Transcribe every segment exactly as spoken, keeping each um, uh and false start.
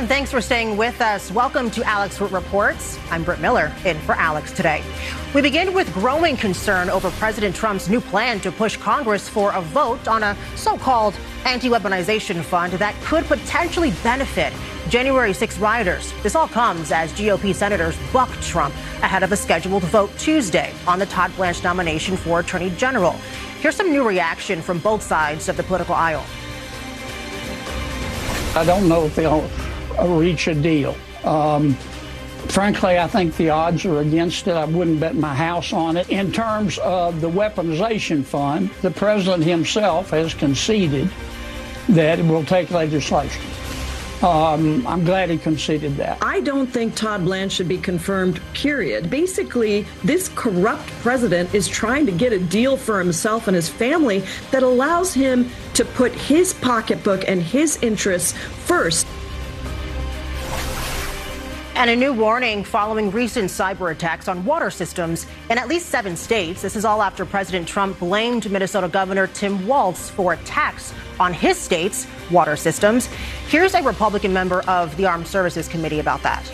And thanks for staying with us. Welcome to Alex Reports. I'm Britt Miller, in for Alex today. We begin with growing concern over President Trump's new plan to push Congress for a vote on a so-called anti-weaponization fund that could potentially benefit January sixth rioters. This all comes as G O P senators buck Trump ahead of a scheduled vote Tuesday on the Todd Blanche nomination for Attorney General. Here's some new reaction from both sides of the political aisle. I don't know if they'll reach a deal. Um, frankly, I think the odds are against it. I wouldn't bet my house on it. In terms of the weaponization fund, the president himself has conceded that it will take legislation. Um, I'm glad he conceded that. I don't think Todd Blanche should be confirmed, period. Basically, this corrupt president is trying to get a deal for himself and his family that allows him to put his pocketbook and his interests first. And a new warning following recent cyber attacks on water systems in at least seven states. This is all after President Trump blamed Minnesota Governor Tim Walz for attacks on his state's water systems. Here's a Republican member of the Armed Services Committee about that.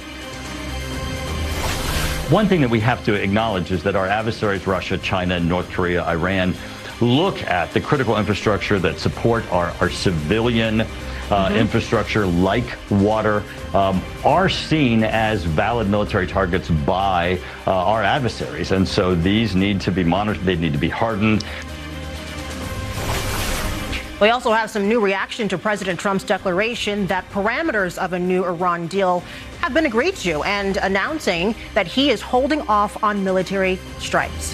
One thing that we have to acknowledge is that our adversaries, Russia, China, North Korea, Iran, look at the critical infrastructure that support our, our civilian Uh, mm-hmm. infrastructure like water um, are seen as valid military targets by uh, our adversaries. And so these need to be monitored. They need to be hardened. We also have some new reaction to President Trump's declaration that parameters of a new Iran deal have been agreed to, and announcing that he is holding off on military strikes.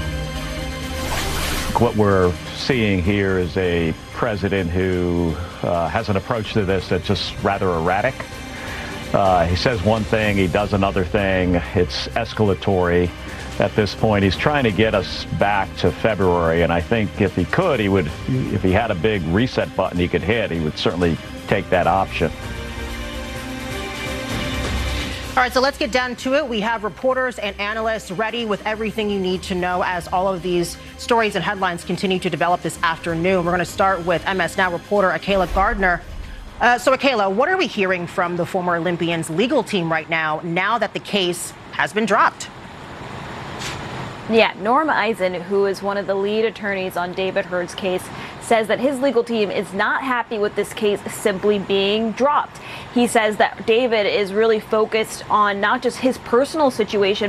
What we're seeing here is a president who uh, has an approach to this that's just rather erratic. Uh, he says one thing, he does another thing. It's escalatory at this point. He's trying to get us back to February, and I think if he could, he would, if he had a big reset button he could hit, he would certainly take that option. All right, so let's get down to it. We have reporters and analysts ready with everything you need to know as all of these stories and headlines continue to develop this afternoon. We're going to start with M S Now reporter Akayla Gardner. Uh, so, Akayla, what are we hearing from the former Olympian's legal team right now, now that the case has been dropped? Yeah, Norm Eisen, who is one of the lead attorneys on David Hurd's case, says that his legal team is not happy with this case simply being dropped. He says that David is really focused on not just his personal situation,